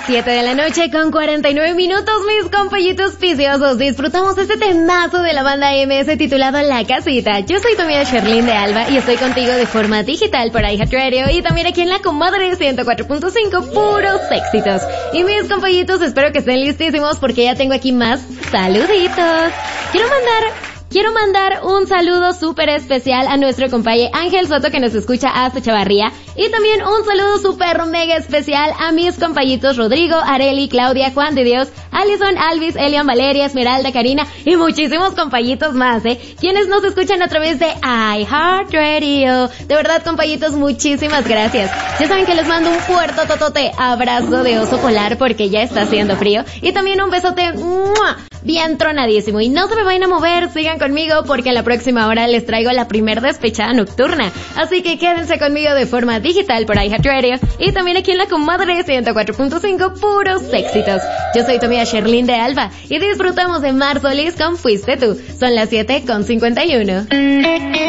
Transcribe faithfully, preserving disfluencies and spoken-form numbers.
siete de la noche con cuarenta y nueve minutos, mis compañitos viciosos. Disfrutamos este temazo de la banda M S titulado La Casita. Yo soy tu amiga Sherlyn de Alba y estoy contigo de forma digital por iHeartRadio y también aquí en la Comadre ciento cuatro punto cinco, puros éxitos. Y mis compañitos, espero que estén listísimos porque ya tengo aquí más saluditos. Quiero mandar... Quiero mandar un saludo súper especial a nuestro compañero Ángel Soto que nos escucha hasta Chavarría y también un saludo súper mega especial a mis compañitos Rodrigo, Areli, Claudia, Juan de Dios, Alison, Alvis, Elian, Valeria, Esmeralda, Karina y muchísimos compañitos más, ¿eh? Quienes nos escuchan a través de iHeartRadio. De verdad, compañitos, muchísimas gracias. Ya saben que les mando un fuerte totote abrazo de oso polar porque ya está haciendo frío y también un besote ¡mua! Bien tronadísimo. Y no se me vayan a mover, sigan conmigo porque en la próxima hora les traigo la primer despechada nocturna. Así que quédense conmigo de forma digital por iHeartRadio y también aquí en la Comadre ciento cuatro punto cinco, puros éxitos. Yo soy tu amiga Sherlyn de Alba y disfrutamos de Mar Solís con Fuiste Tú. Son las siete con cincuenta y uno.